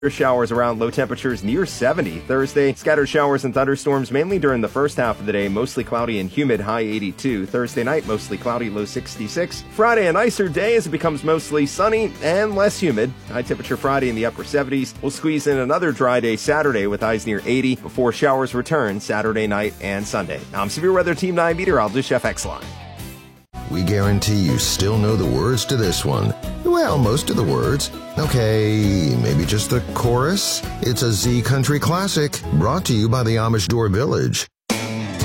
Showers around, low temperatures near 70. Thursday, scattered showers and thunderstorms mainly during the first half of the day, mostly cloudy and humid, high 82. Thursday night, mostly cloudy, low 66. Friday, a nicer day as it becomes mostly sunny and less humid. High temperature Friday in the upper 70s. We'll squeeze in another dry day Saturday with highs near 80 before showers return Saturday night and Sunday. I'm Severe Weather Team 9 meteorologist Jeff Exline. We guarantee you still know the words to this one. Well, most of the words. Okay, maybe just the chorus? It's a Z Country classic, brought to you by the Amish Door Village.